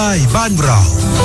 บ้านเรา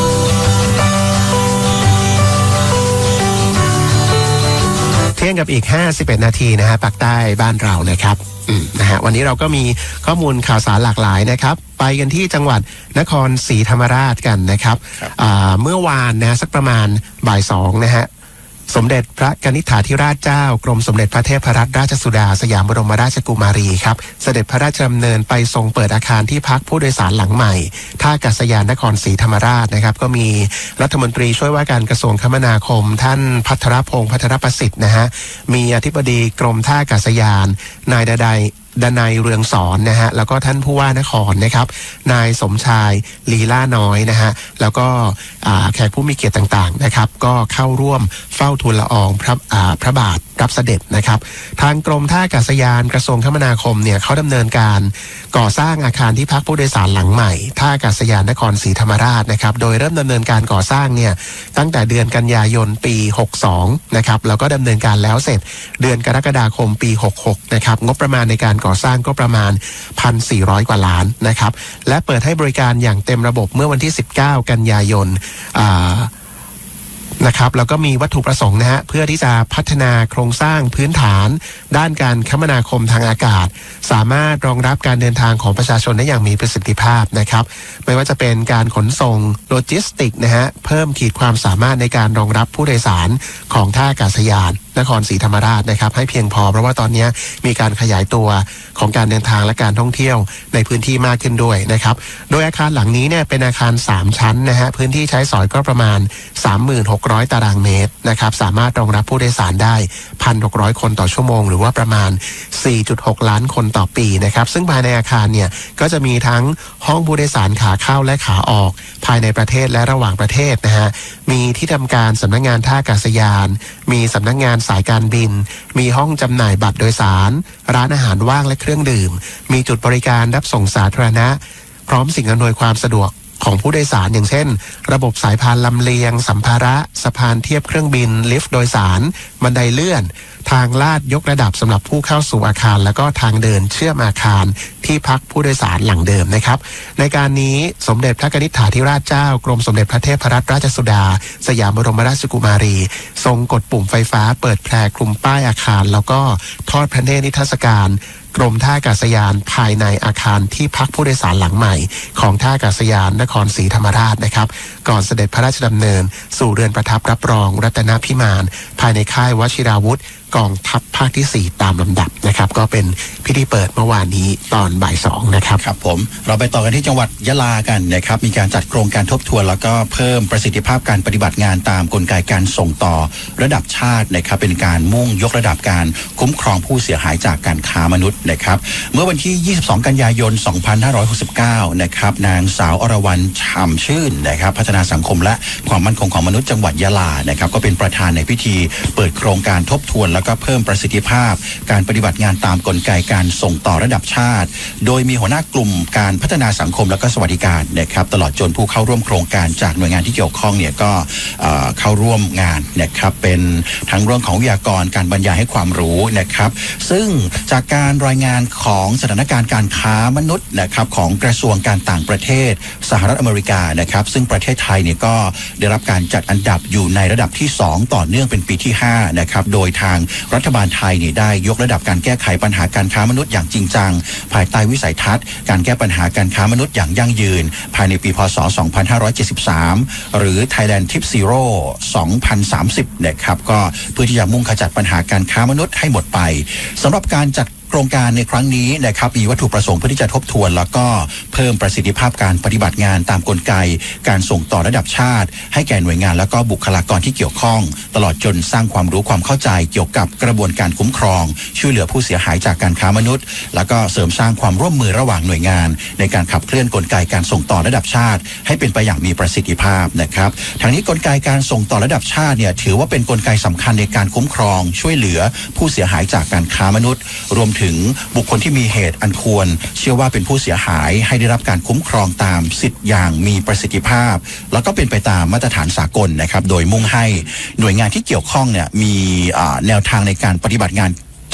เที่ยงกับอีก51นาทีนะฮะปากใต้บ้านเรานะครับนะฮะวันนี้เราก็มีข้อมูลข่าวสารหลากหลายนะครับไปกันที่จังหวัดนครศรีธรรมราชกันนะครับเมื่อวานนะสักประมาณบ่าย2นะฮะสมเด็จพระกนิษฐาธิราชเจ้ากรมสมเด็จพระเทพรัตนราชสุดาสยามบรมราชกุมารีครับเสด็จพระราชดำเนินไปทรงเปิดอาคารที่พักผู้โดยสารหลังใหม่ท่าอากาศยานนครศรีธรรมราชนะครับก็มีรัฐมนตรีช่วยว่าการกระทรวงคมนาคมท่านภัทรพงษ์พัทรประสิทธิ์นะฮะมีอธิบดีกรมท่าอากาศยานนายดนัยเรืองสอนนะฮะแล้วก็ท่านผู้ว่านครนะครับนายสมชายลีล่าน้อยนะฮะแล้วก็แขกผู้มีเกียรติต่างๆนะครับก็เข้าร่วมเฝ้าทูลละอองพระบาทรับเสด็จนะครับทางกรมท่าอากาศยานกระทรวงคมนาคมเนี่ยเขาดำเนินการก่อสร้างอาคารที่พักผู้โดยสารหลังใหม่ท่าอากาศยานนครศรีธรรมราชนะครับโดยเริ่มดำเนินการก่อสร้างเนี่ยตั้งแต่เดือนกันยายนปี62นะครับแล้วก็ดำเนินการแล้วเสร็จเดือนกรกฎาคมปี66นะครับงบประมาณในการก่อสร้างก็ประมาณ 1,400 กว่าล้านนะครับและเปิดให้บริการอย่างเต็มระบบเมื่อวันที่19กันยายนนะครับแล้วก็มีวัตถุประสงค์นะฮะเพื่อที่จะพัฒนาโครงสร้างพื้นฐานด้านการคมนาคมทางอากาศสามารถรองรับการเดินทางของประชาชนได้อย่างมีประสิทธิภาพนะครับไม่ว่าจะเป็นการขนส่งโลจิสติกนะฮะเพิ่มขีดความสามารถในการรองรับผู้โดยสารของท่าอากาศยานนครศรีธรรมราชนะครับให้เพียงพอเพราะว่าตอนนี้มีการขยายตัวของการเดินทางและการท่องเที่ยวในพื้นที่มากขึ้นด้วยนะครับโดยอาคารหลังนี้เนี่ยเป็นอาคาร3ชั้นนะฮะพื้นที่ใช้สอยก็ประมาณ 36,000 ตารางเมตรนะครับสามารถรองรับผู้โดยสารได้ 1,600 คนต่อชั่วโมงหรือว่าประมาณ 4.6 ล้านคนต่อปีนะครับซึ่งภายในอาคารเนี่ยก็จะมีทั้งห้องผู้โดยสารขาเข้าและขาออกภายในประเทศและระหว่างประเทศนะฮะมีที่ทำการสำนักงานท่าอากาศยานมีสำนักงานสายการบินมีห้องจำหน่ายบัตรโดยสารร้านอาหารว่างและเครื่องดื่มมีจุดบริการรับส่งสาธารณะพร้อมสิ่งอำนวยความสะดวกของผู้โดยสารอย่างเช่นระบบสายพานลำเลียงสัมภาระสะพานเทียบเครื่องบินลิฟต์โดยสารบันไดเลื่อนทางลาดยกระดับสำหรับผู้เข้าสู่อาคารแล้วก็ทางเดินเชื่อมอาคารที่พักผู้โดยสารหลังเดิมนะครับในการนี้สมเด็จพระกนิษฐาธิราชเจ้ากรมสมเด็จพระเทพรัตนราชสุดาสยามบรมราชกุมารีทรงกดปุ่มไฟฟ้าเปิดแพร่คลุมป้ายอาคารแล้วก็ทอดพระเนตรนิทรรศการกรมท่าอากาศยานภายในอาคารที่พักผู้โดยสารหลังใหม่ของท่าอากาศยานนครศรีธรรมราชนะครับก่อนเสด็จพระราชดำเนินสู่เรือนประทับรับรองรัตนพิมานภายในค่ายวชิราวุธกองทัพภาคที่4ตามลำดับนะครับก็เป็นพิธีเปิดเมื่อวานนี้ตอนบ่าย2นะครับครับผมเราไปต่อกันที่จังหวัดยะลากันนะครับมีการจัดโครงการทบทวนแล้วก็เพิ่มประสิทธิภาพการปฏิบัติงานตามกลไกการส่งต่อระดับชาตินะครับเป็นการมุ่งยกระดับการคุ้มครองผู้เสียหายจากการค้ามนุษย์นะครับเมื่อวันที่22กันยายน2569นะครับนางสาวอรวรรณฉ่ำชื่นนะครับพัฒนาสังคมและความมั่นคงของมนุษย์จังหวัดยะลานะครับก็เป็นประธานในพิธีเปิดโครงการทบทวนแล้วก็เพิ่มประสิทธิภาพการปฏิบัติงานตามกลไกการส่งต่อระดับชาติโดยมีหัวหน้ากลุ่มการพัฒนาสังคมและก็สวัสดิการนะครับตลอดจนผู้เข้าร่วมโครงการจากหน่วยงานที่เกี่ยวข้องเนี่ยก็เข้าร่วมงานนะครับเป็นทั้งเรื่องของวิทยากรการบรรยายให้ความรู้นะครับซึ่งจากการรายงานของสถานการณ์การค้ามนุษย์นะครับของกระทรวงการต่างประเทศสหรัฐอเมริกานะครับซึ่งประเทศไทยเนี่ยก็ได้รับการจัดอันดับอยู่ในระดับที่2ต่อเนื่องเป็นปีที่5นะครับโดยทางรัฐบาลไทยเนี่ยได้ยกระดับการแก้ไขปัญหาการค้ามนุษย์อย่างจริงจังภายใต้วิสัยทัศน์การแก้ปัญหาการค้ามนุษย์อย่างยั่งยืนภายในปีพ.ศ. 2573หรือ Thailand Tip Zero 2030นะครับก็เพื่อที่จะมุ่งขจัดปัญหาการค้ามนุษย์ให้หมดไปสำหรับการจัดโครงการในครั้งนี้นะครับมีวัตถุประสงค์เพื่อที่จะทบทวนแล้วก็เพิ่มประสิทธิภาพการปฏิบัติงานตามกลไกการส่งต่อระดับชาติให้แก่หน่วยงานแล้วก็บุคลากรที่เกี่ยวข้องตลอดจนสร้างความรู้ความเข้าใจเกี่ยวกับกระบวนการคุ้มครองช่วยเหลือผู้เสียหายจากการค้ามนุษย์แล้วก็เสริมสร้างความร่วมมือระหว่างหน่วยงานในการขับเคลื่อนกลไกการส่งต่อระดับชาติให้เป็นไปอย่างมีประสิทธิภาพนะครับทางนี้กลไกการส่งต่อระดับชาติเนี่ยถือว่าเป็นกลไกสำคัญในการคุ้มครองช่วยเหลือผู้เสียหายจากการค้ามนุษย์รวมถึงบุคคลที่มีเหตุอันควรเชื่อว่าเป็นผู้เสียหายให้ได้รับการคุ้มครองตามสิทธิ์อย่างมีประสิทธิภาพแล้วก็เป็นไปตามมาตรฐานสากลนะครับโดยมุ่งให้หน่วยงานที่เกี่ยวข้องเนี่ยมีแนวทางในการปฏิบัติงาน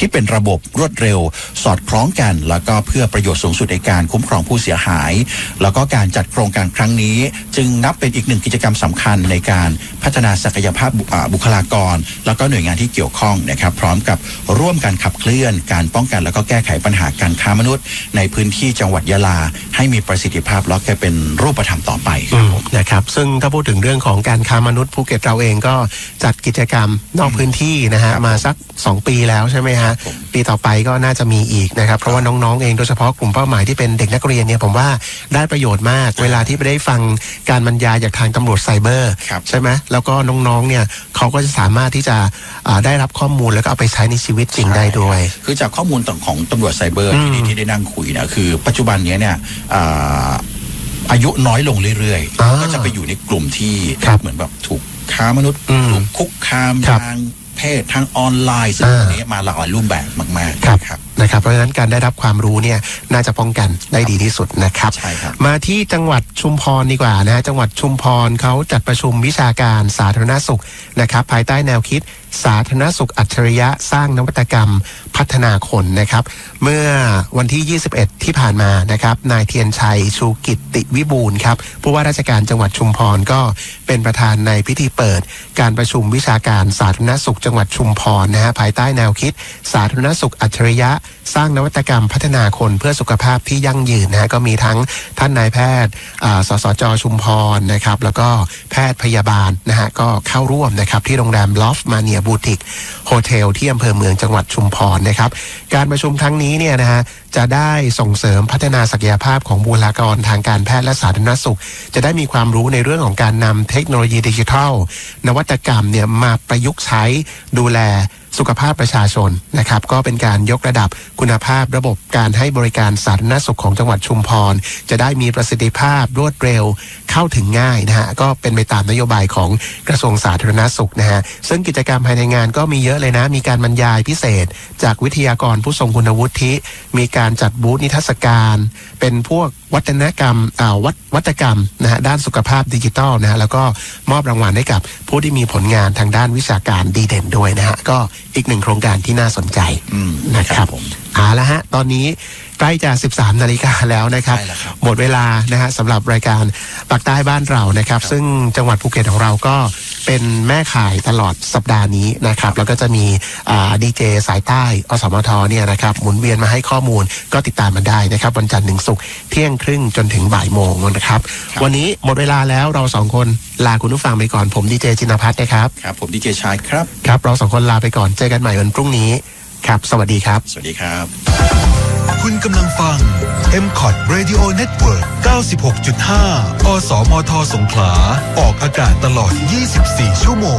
ที่เป็นระบบรวดเร็วสอดคล้องกันแล้วก็เพื่อประโยชน์สูงสุดในการคุ้มครองผู้เสียหายแล้วก็การจัดโครงการครั้งนี้จึงนับเป็นอีกหนึ่งกิจกรรมสำคัญในการพัฒนาศักยภาพบุคลากรแล้วก็หน่วยงานที่เกี่ยวข้องนะครับพร้อมกับร่วมกันขับเคลื่อนการป้องกันแล้วก็แก้ไขปัญหาการค้ามนุษย์ในพื้นที่จังหวัดยะลาให้มีประสิทธิภาพและก็เป็นรูปธรรมต่อไปนะครับซึ่งถ้าพูดถึงเรื่องของการค้ามนุษย์ภูเก็ตเราเองก็จัดกิจกรรมนอกพื้นที่นะฮะมาสัก2 ปีแล้วใช่ไหมฮะปีต่อไปก็น่าจะมีอีกนะครับเพราะว่าน้องๆเองโดยเฉพาะกลุ่มเป้าหมายที่เป็นเด็กนักเรียนเนี่ยผมว่าได้ประโยชน์มากเวลาที่ไปได้ฟังการบรรยายจากทางตำรวจไซเบอร์ใช่ไหมแล้วก็น้องๆเนี่ยเขาก็จะสามารถที่จะได้รับข้อมูลแล้วก็เอาไปใช้ในชีวิตจริงได้ด้วยคือจากข้อมูลของตำรวจไซเบอร์ที่ได้นั่งคุยนะคือปัจจุบันนี้เนี่ยอายุน้อยลงเรื่อยๆก็จะไปอยู่ในกลุ่มที่เหมือนแบบถูกค้ามนุษย์ถูกคุกคามทางเพศทางออนไลน์ซึ่งตรงนี้มาหลากหลายรูปแบบมากๆนะครับเพราะฉะนั้นการได้รับความรู้เนี่ยน่าจะป้องกันได้ดีที่สุดนะครับมาที่จังหวัดชุมพรดีกว่านะฮะจังหวัดชุมพรเขาจัดประชุมวิชาการสาธารณสุขนะครับภายใต้แนวคิดสาธารณสุขอัจฉริยะสร้างนวัตกรรมพัฒนาคนนะครับเมื่อวันที่21ที่ผ่านมานะครับนายเทียนชัยชูกิตติวิบูลย์ครับผู้ว่าราชการจังหวัดชุมพรก็เป็นประธานในพิธีเปิดการประชุมวิชาการสาธารณสุขจังหวัดชุมพรนะฮะภายใต้แนวคิดสาธารณสุขอัจฉริยะสร้างนวัตกรรมพัฒนาคนเพื่อสุขภาพที่ยั่งยืนนะฮะก็มีทั้งท่านนายแพทย์สสจ.ชุมพรนะครับแล้วก็แพทย์พยาบาลนะฮะก็เข้าร่วมนะครับที่โรงแรมลอฟมาเนียบูติกโฮเทลที่อำเภอเมืองจังหวัดชุมพรนะครับการประชุมครั้งนี้เนี่ยนะฮะจะได้ส่งเสริมพัฒนาศักยภาพของบุคลากรทางการแพทย์และสาธารณสุขจะได้มีความรู้ในเรื่องของการนำเทคโนโลยีดิจิทัลนวัตกรรมเนี่ยมาประยุกต์ใช้ดูแลสุขภาพประชาชนนะครับก็เป็นการยกระดับคุณภาพระบบการให้บริการสาธารณสุขของจังหวัดชุมพรจะได้มีประสิทธิภาพรวดเร็วเข้าถึงง่ายนะฮะก็เป็นไปตามนโยบายของกระทรวงสาธารณสุขนะฮะซึ่งกิจกรรมภายในงานก็มีเยอะเลยนะมีการบรรยายพิเศษจากวิทยากรผู้ทรงคุณวุฒิมีการจัดบูธนิทรรศการเป็นพวกวัฒนกรรมวัตกรรมนะฮะด้านสุขภาพดิจิทัลนะฮะแล้วก็มอบรางวัลให้กับผู้ที่มีผลงานทางด้านวิชาการดีเด่นด้วยนะฮะก็อีกหนึ่งโครงการที่น่าสนใจนะครับเอาละฮะตอนนี้ใกล้จะ 13 นาฬิกาแล้วนะครับหมดเวลานะฮะสำหรับรายการปากใต้บ้านเรานะครับซึ่งจังหวัดภูเก็ตของเราก็เป็นแม่ข่ายตลอดสัปดาห์นี้นะครับแล้วก็จะมีดีเจสายใต้อสมทเนี่ยนะครับหมุนเวียนมาให้ข้อมูลก็ติดตามมันได้นะครับวันจันทร์ถึงศุกร์เที่ยงครึ่งจนถึงบ่ายโมงนะครับวันนี้หมดเวลาแล้วเรา2คนลาคุณผู้ฟังไปก่อนผมดีเจจินภัทรนะครับครับผมดีเจชายครับครับเรา2คนลาไปก่อนเจอกันใหม่วันพรุ่งนี้ครับสวัสดีครับสวัสดีครับคุณกำลังฟัง MCOT Radio Network 96.5 อสมทสงขลาออกอากาศตลอด24 ชั่วโมง